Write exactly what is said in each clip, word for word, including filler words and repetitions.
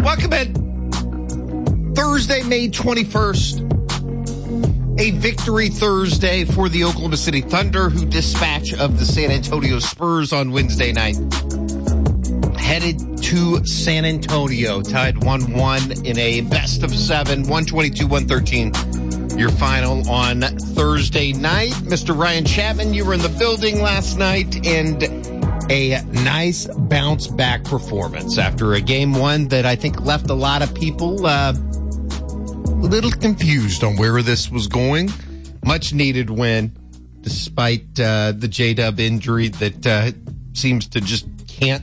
Welcome in. Thursday, May twenty-first. A victory Thursday for the Oklahoma City Thunder, who dispatch of the San Antonio Spurs on Wednesday night. Headed to San Antonio, tied one one in a best of seven, one twenty-two one thirteen. Your final on Thursday night. Mister Ryan Chapman, you were in the building last night, and a nice bounce back performance after a game one that I think left a lot of people uh, a little confused on where this was going. Much needed win, despite uh, the J-Dub injury that uh, seems to just can't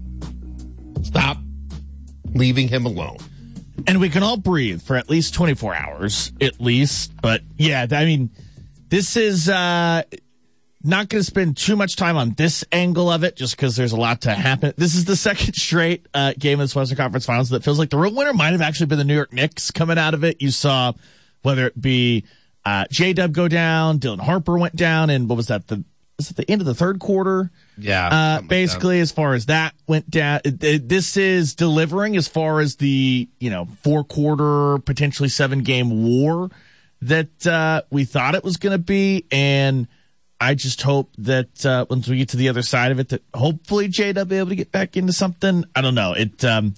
stop leaving him alone. And we can all breathe for at least twenty-four hours, at least. But yeah, I mean, this is uh, not going to spend too much time on this angle of it, just because there's a lot to happen. This is the second straight uh, game of this Western Conference Finals that feels like the real winner might have actually been the New York Knicks coming out of it. You saw whether it be uh, J-Dub go down, Dylan Harper went down, and what was that? The was it the end of the third quarter? Yeah. Uh, basically, as far as that went down, it, it, this is delivering as far as the, you know, four quarter, potentially seven game war that uh, we thought it was going to be. And I just hope that uh, once we get to the other side of it, that hopefully J-Dub will be able to get back into something. I don't know. It, um,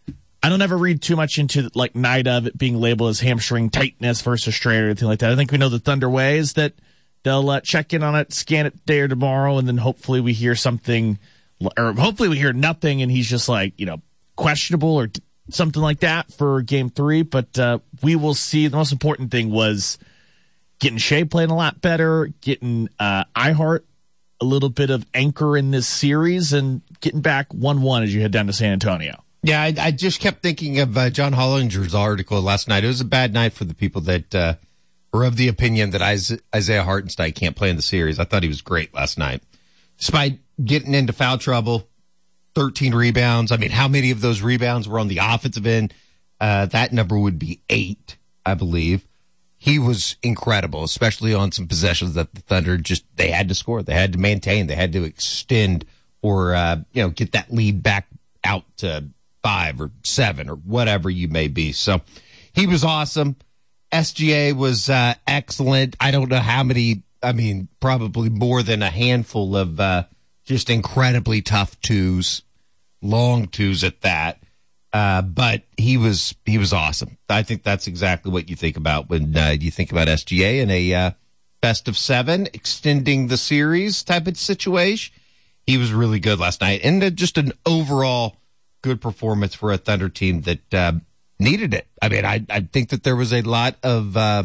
I don't ever read too much into like night of it being labeled as hamstring tightness versus straight or anything like that. I think we know the Thunder way is that they'll uh, check in on it, scan it today or tomorrow, and then hopefully we hear something, or hopefully we hear nothing, and he's just like, you know, questionable or t- something like that for game three. But uh, we will see. The most important thing was getting Shea playing a lot better, getting uh, iHeart a little bit of anchor in this series, and getting back one one as you head down to San Antonio. Yeah, I, I just kept thinking of uh, John Hollinger's article last night. It was a bad night for the people that uh, – or of the opinion that Isaiah Hartenstein can't play in the series. I thought he was great last night. Despite getting into foul trouble, thirteen rebounds. I mean, how many of those rebounds were on the offensive end? Uh, that number would be eight, I believe. He was incredible, especially on some possessions that the Thunder just, they had to score. They had to maintain. They had to extend or, uh, you know, get that lead back out to five or seven or whatever you may be. So he was awesome. S G A was uh, excellent. I don't know how many, I mean, probably more than a handful of uh, just incredibly tough twos, long twos at that. Uh, but he was he was awesome. I think that's exactly what you think about when uh, you think about S G A in a uh, best of seven, extending the series type of situation. He was really good last night. And uh, just an overall good performance for a Thunder team that uh, needed it. I mean, I, I think that there was a lot of uh,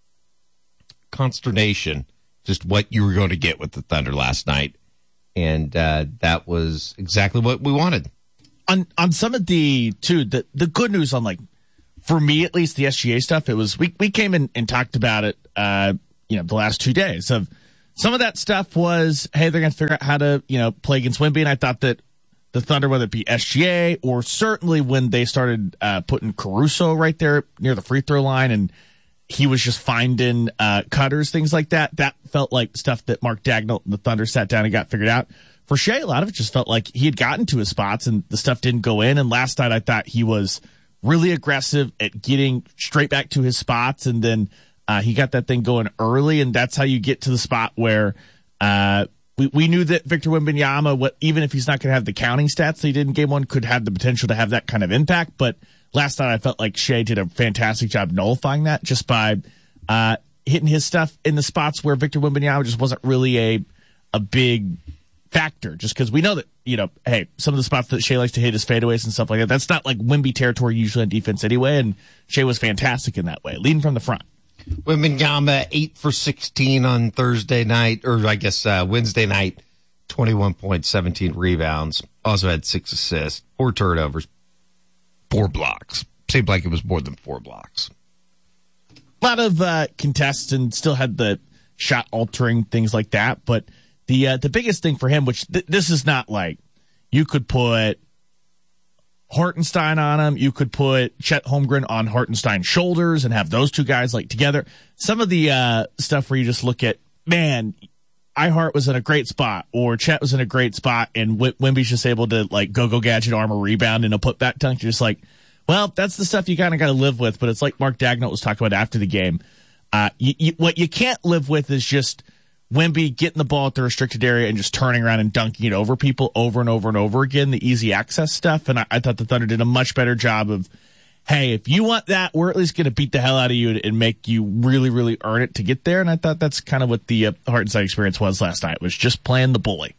consternation, just what you were going to get with the Thunder last night. And uh, that was exactly what we wanted. On on some of the, too, the, the good news on, like, for me at least, the S G A stuff, it was, we, we came in and talked about it, uh, you know, the last two days. Of some of that stuff was, hey, they're going to figure out how to, you know, play against Wemby. And I thought that the Thunder, whether it be S G A or certainly when they started uh, putting Caruso right there near the free throw line and he was just finding uh, cutters, things like that, that felt like stuff that Mark Dagnall and the Thunder sat down and got figured out. For Shea, a lot of it just felt like he had gotten to his spots and the stuff didn't go in. And last night I thought he was really aggressive at getting straight back to his spots. And then uh, he got that thing going early. And that's how you get to the spot where uh, we, we knew that Victor Wembanyama, what, even if he's not going to have the counting stats that he did in game one, could have the potential to have that kind of impact. But last night I felt like Shea did a fantastic job nullifying that just by uh, hitting his stuff in the spots where Victor Wembanyama just wasn't really a a big factor, just because we know that, you know, hey, some of the spots that Shea likes to hit is fadeaways and stuff like that. That's not like Wemby territory usually on defense anyway, and Shea was fantastic in that way, leading from the front. Wembanyama, eight for sixteen on Thursday night, or I guess uh, Wednesday night, twenty-one points, seventeen rebounds. Also had six assists, four turnovers, four blocks. Seemed like it was more than four blocks. A lot of uh, contests and still had the shot altering things like that, but The uh, the biggest thing for him, which th- this is not like you could put Hartenstein on him, you could put Chet Holmgren on Hartenstein's shoulders and have those two guys like together. Some of the uh, stuff where you just look at, man, iHeart was in a great spot or Chet was in a great spot and w- Wemby's just able to like go go gadget armor rebound and a put back dunk. You're just like, Well, that's the stuff you kind of got to live with, but it's like Mark Dagnall was talking about after the game. Uh, you, you, what you can't live with is just Wemby getting the ball at the restricted area and just turning around and dunking it over people over and over and over again, the easy access stuff. And I, I thought the Thunder did a much better job of, hey, if you want that, we're at least going to beat the hell out of you and make you really, really earn it to get there. And I thought that's kind of what the uh, Hartenstein experience was last night, was just playing the bully.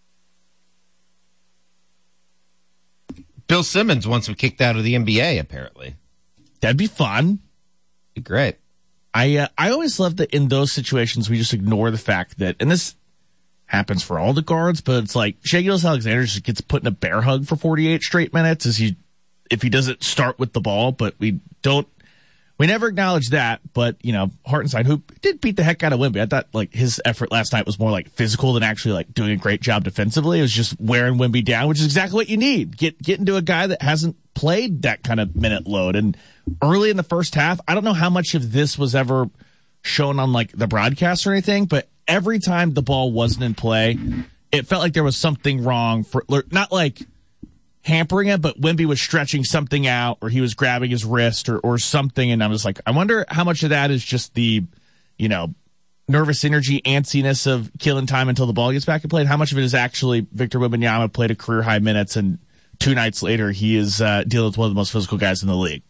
Bill Simmons wants him kicked out of the N B A, apparently. That'd be fun. Be great. I uh, I always love that in those situations we just ignore the fact that, and this happens for all the guards, but it's like Shai Gilgeous-Alexander just gets put in a bear hug for forty-eight straight minutes as he, if he doesn't start with the ball, but we don't, we never acknowledge that. But, you know, Hartenstein, who did beat the heck out of Wemby, I thought like his effort last night was more like physical than actually like doing a great job defensively. It was just wearing Wemby down, which is exactly what you need. Get, get into a guy that hasn't played that kind of minute load. And early in the first half, I don't know how much of this was ever shown on like the broadcast or anything, but every time the ball wasn't in play, it felt like there was something wrong for, not like hampering it, but Wemby was stretching something out or he was grabbing his wrist or, or something. And I was like, I wonder how much of that is just the, you know, nervous energy, antsiness of killing time until the ball gets back and played. How much of it is actually Victor Wembanyama played a career high minutes and two nights later he is uh, dealing with one of the most physical guys in the league.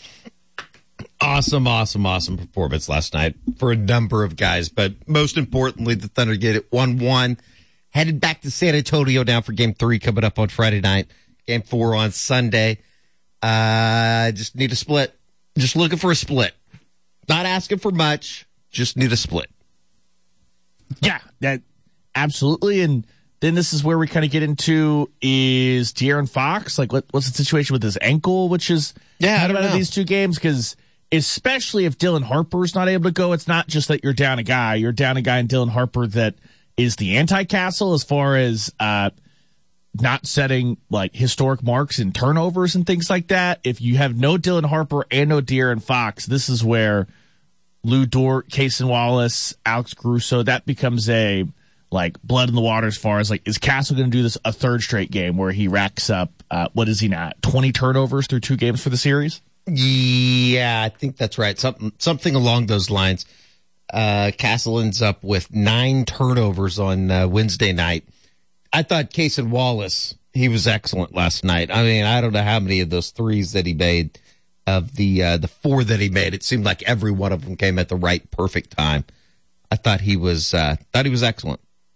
Awesome, awesome, awesome performance last night for a number of guys. But most importantly, the Thunder get it one one. Headed back to San Antonio now for game three coming up on Friday night. Game four on Sunday. Uh, just need a split. Just looking for a split. Not asking for much. Just need a split. Yeah, that absolutely. And then this is where we kind of get into is De'Aaron Fox. Like, what, what's the situation with his ankle, which is yeah, out of of these two games? Because especially if Dylan Harper's not able to go, it's not just that you're down a guy. You're down a guy in Dylan Harper that is the anti-Castle as far as uh, not setting like historic marks and turnovers and things like that. If you have no Dylan Harper and no De'Aaron Fox, this is where Lou Dort, Cason Wallace, Alex Caruso, that becomes a like blood in the water as far as like, is Castle going to do this a third straight game where he racks up, uh, what is he now, twenty turnovers through two games for the series? Yeah, I think that's right. Something, something along those lines. Uh, Castle ends up with nine turnovers on uh, Wednesday night. I thought Cason Wallace, he was excellent last night. I mean, I don't know how many of those threes that he made, of the uh, the four that he made. It seemed like every one of them came at the right, perfect time. I thought he was uh, thought he was excellent.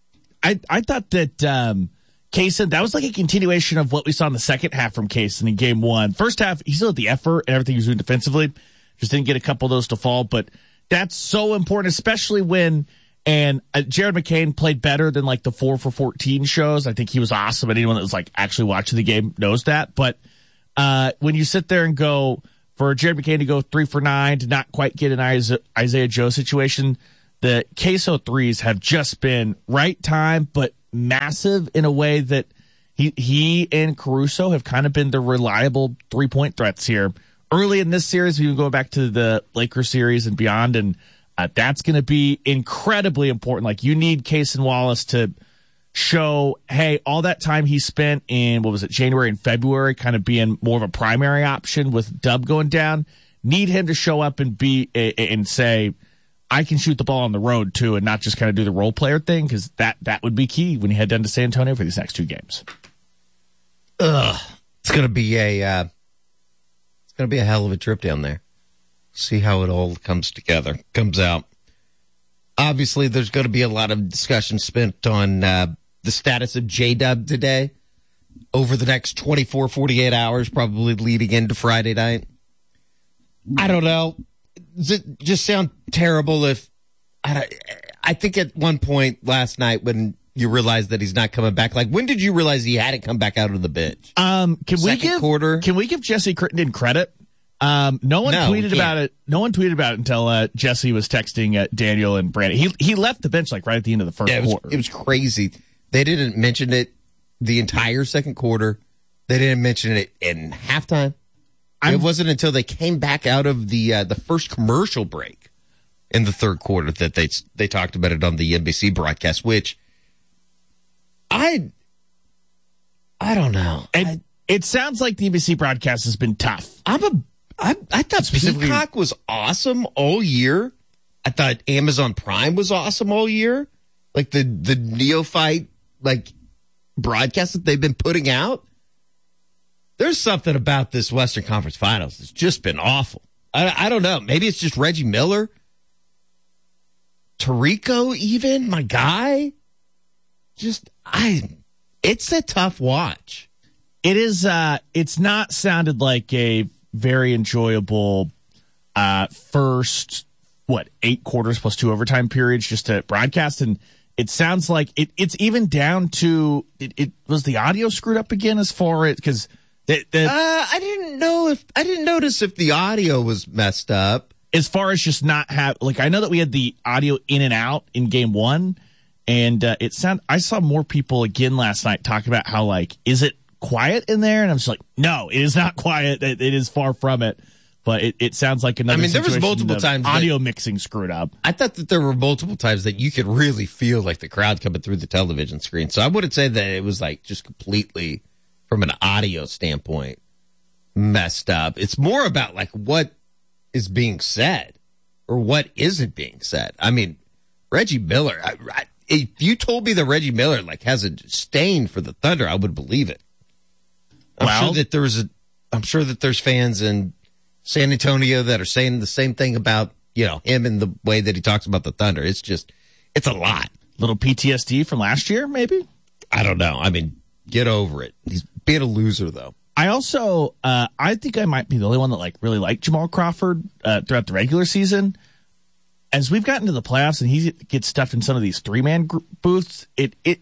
I I thought that um, Cason, that was like a continuation of what we saw in the second half from Cason in game one. First half, he still had the effort and everything he was doing defensively. Just didn't get a couple of those to fall, but that's so important, especially when, and uh, Jared McCain played better than like the four for fourteen shows. I think he was awesome, and anyone that was like actually watching the game knows that. But uh, when you sit there and go, for Jared McCain to go three for nine, to not quite get an Isaiah Joe situation, the Queso threes have just been right time, but massive in a way that he he and Caruso have kind of been the reliable three-point threats here. Early in this series, we can go back to the Lakers series and beyond, and uh, that's going to be incredibly important. Like, you need Cason Wallace to show, hey, all that time he spent in, what was it, January and February, kind of being more of a primary option with Dub going down, need him to show up and be and say, I can shoot the ball on the road too, and not just kind of do the role player thing, because that that would be key when you head down to San Antonio for these next two games. Ugh, it's gonna be a uh, it's gonna be a hell of a trip down there. See how it all comes together, comes out. Obviously, there's going to be a lot of discussion spent on uh, the status of J-Dub today over the next twenty-four, forty-eight hours, probably leading into Friday night. I don't know. Does it just sound terrible if I, I think at one point last night when you realized that he's not coming back, like when did you realize he hadn't come back out of the bench? Um, can Second we give quarter? Can we give Jesse Crittenden credit? Um, no one No, tweeted we about can't. it. No one tweeted about it until uh, Jesse was texting uh, Daniel and Brandon. He he left the bench like right at the end of the first Yeah, it was, quarter. it was crazy. They didn't mention it the entire second quarter. They didn't mention it in halftime. I'm- it wasn't until they came back out of the uh, the first commercial break in the third quarter that they they talked about it on the N B C broadcast. Which I I don't know. And I, It sounds like the N B C broadcast has been tough. I'm a, I, I thought Peacock was awesome all year. I thought Amazon Prime was awesome all year. Like the, the neophyte, like, broadcast that they've been putting out. There's something about this Western Conference Finals that's just been awful. I, I don't know. Maybe it's just Reggie Miller. Tirico, even, my guy. Just, I, it's a tough watch. It is, uh, it's not sounded like a very enjoyable, uh, first, what, eight quarters plus two overtime periods just to broadcast. And it sounds like it, it's even down to, it, it was the audio screwed up again as far as, because the, the, uh, I didn't know if, I didn't notice if the audio was messed up. As far as just not have, like, I know that we had the audio in and out in game one, and uh, it sound, I saw more people again last night talking about how, like, is it quiet in there? And I'm just like, no, it is not quiet. It, it is far from it. But it, it sounds like another. I mean, there was situation multiple of times audio that, mixing screwed up. I thought that there were multiple times that you could really feel like the crowd coming through the television screen. So I wouldn't say that it was like just completely from an audio standpoint messed up. It's more about like what is being said or what isn't being said. I mean, Reggie Miller, I, I, if you told me that Reggie Miller like has a stain for the Thunder, I would believe it. I'm well, sure that there's a, I'm sure that there's fans in San Antonio that are saying the same thing about, you know, him and the way that he talks about the Thunder. It's just, it's a lot. Little P T S D from last year, maybe? I don't know. I mean, get over it. He's being a loser, though. I also, uh, I think I might be the only one that like really liked Jamal Crawford uh, throughout the regular season. As we've gotten to the playoffs and he gets stuffed in some of these three man gr- booths, it it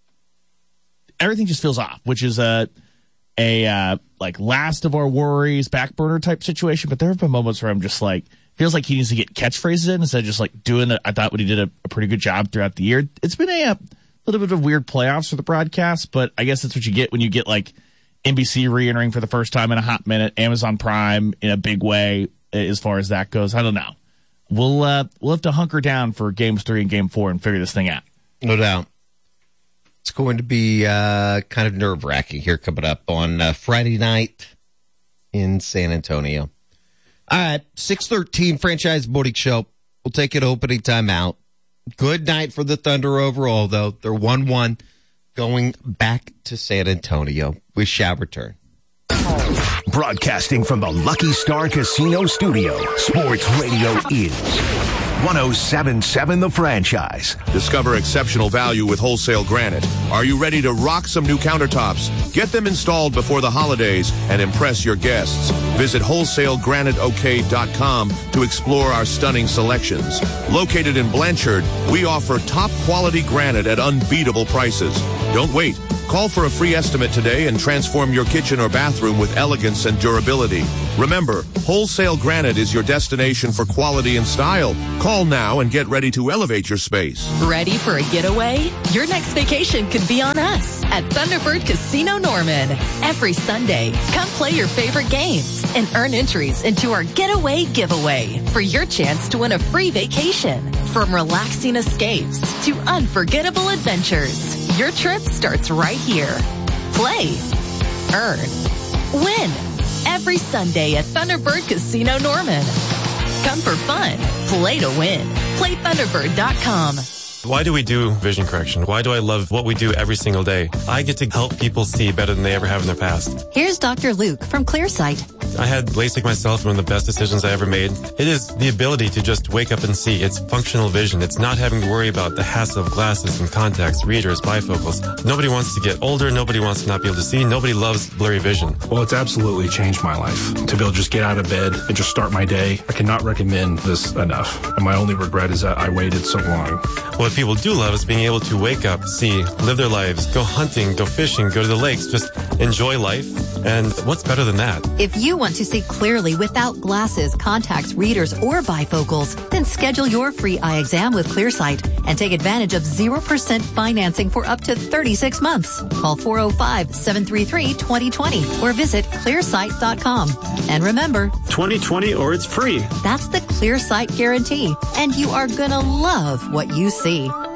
everything just feels off, which is a a uh, like last of our worries, back burner type situation. But there have been moments where I'm just like, feels like he needs to get catchphrases in instead of just like doing it. I thought what he did a, a pretty good job throughout the year. It's been a, a little bit of weird playoffs for the broadcast, but I guess that's what you get when you get like N B C re-entering for the first time in a hot minute, Amazon Prime in a big way as far as that goes. I don't know. We'll uh, we'll have to hunker down for games three and game four and figure this thing out. No doubt. It's going to be uh, kind of nerve-wracking here coming up on uh, Friday night in San Antonio. All right, six thirteen Franchise Morning Show. We'll take an opening timeout. Good night for the Thunder overall, though. They're one one going back to San Antonio. We shall return. Broadcasting from the Lucky Star Casino Studio, Sports Radio is one oh seven point seven The Franchise. Discover exceptional value with Wholesale Granite. Are you ready to rock some new countertops? Get them installed before the holidays and impress your guests. Visit wholesale granite o k dot com to explore our stunning selections. Located in Blanchard, we offer top quality granite at unbeatable prices. Don't wait. Call for a free estimate today and transform your kitchen or bathroom with elegance and durability. Remember, Wholesale Granite is your destination for quality and style. Call now and get ready to elevate your space. Ready for a getaway? Your next vacation could be on us at Thunderbird Casino Norman. Every Sunday, come play your favorite games and earn entries into our Getaway Giveaway for your chance to win a free vacation. From relaxing escapes to unforgettable adventures, your trip starts right here. Play, earn, win. Every Sunday at Thunderbird Casino Norman. Come for fun. Play to win. Play Thunderbird dot com. Why do we do vision correction? Why do I love what we do every single day? I get to help people see better than they ever have in their past. Here's Doctor Luke from Clearsight. I had LASIK myself, one of the best decisions I ever made. It is the ability to just wake up and see. It's functional vision. It's not having to worry about the hassle of glasses and contacts, readers, bifocals. Nobody wants to get older. Nobody wants to not be able to see. Nobody loves blurry vision. Well, it's absolutely changed my life. To be able to just get out of bed and just start my day, I cannot recommend this enough. And my only regret is that I waited so long. What people do love is being able to wake up, see, live their lives, go hunting, go fishing, go to the lakes, just enjoy life. And what's better than that? If you want to see clearly without glasses, contacts, readers, or bifocals, then schedule your free eye exam with Clearsight and take advantage of zero percent financing for up to thirty-six months. Call four oh five, seven three three, two oh two oh or visit clearsight dot com. And remember, twenty twenty or it's free. That's the Clearsight guarantee, and you are gonna love what you see.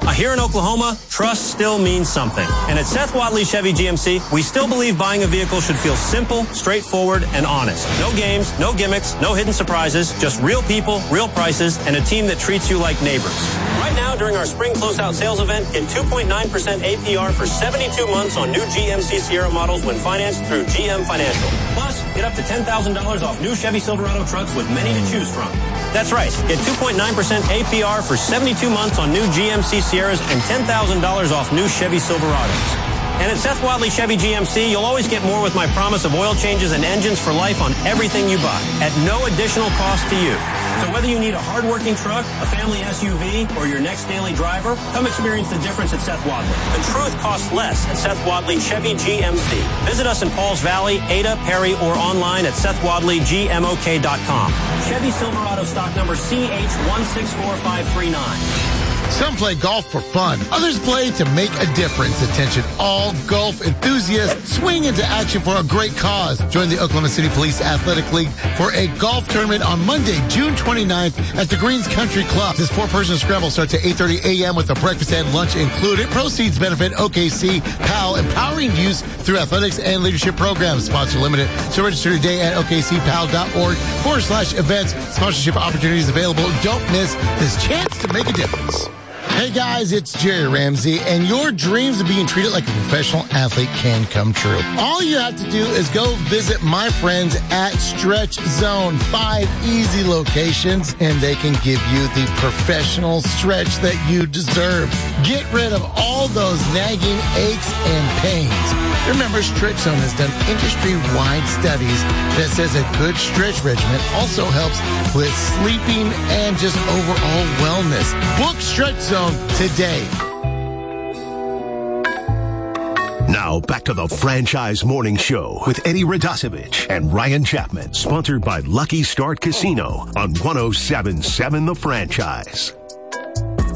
Uh, here in Oklahoma, trust still means something. And at Seth Wadley Chevy G M C, we still believe buying a vehicle should feel simple, straightforward, and honest. No games, no gimmicks, no hidden surprises, just real people, real prices, and a team that treats you like neighbors. Right now, during our spring closeout sales event, get two point nine percent A P R for seventy-two months on new G M C Sierra models when financed through G M Financial. Plus, get up to ten thousand dollars off new Chevy Silverado trucks with many to choose from. That's right. Get two point nine percent A P R for seventy-two months on new G M C Sierras and ten thousand dollars off new Chevy Silverados. And at Seth Wadley Chevy G M C, you'll always get more with my promise of oil changes and engines for life on everything you buy at no additional cost to you. So whether you need a hard-working truck, a family S U V, or your next daily driver, come experience the difference at Seth Wadley. The truth costs less at Seth Wadley Chevy G M C. Visit us in Pauls Valley, Ada, Perry, or online at seth wadley g m o k dot com. Chevy Silverado stock number C H one six four five three nine. Some play golf for fun. Others play to make a difference. Attention all golf enthusiasts. Swing into action for a great cause. Join the Oklahoma City Police Athletic League for a golf tournament on Monday, June twenty-ninth at the Greens Country Club. This four-person scramble starts at eight thirty a.m. with a breakfast and lunch included. Proceeds benefit O K C P A L, empowering youth through athletics and leadership programs. Sponsor limited. So register today at O K C P A L dot org forward slash events. Sponsorship opportunities available. Don't miss this chance to make a difference. Hey guys, it's Jerry Ramsey, and your dreams of being treated like a professional athlete can come true. All you have to do is go visit my friends at Stretch Zone. Five easy locations, and they can give you the professional stretch that you deserve. Get rid of all those nagging aches and pains. Remember, Stretch Zone has done industry-wide studies that says a good stretch regimen also helps with sleeping and just overall wellness. Book Stretch Zone today. Now back to the Franchise Morning Show with Eddie Radosevich and Ryan Chapman, sponsored by Lucky Start Casino on one oh seven point seven The Franchise.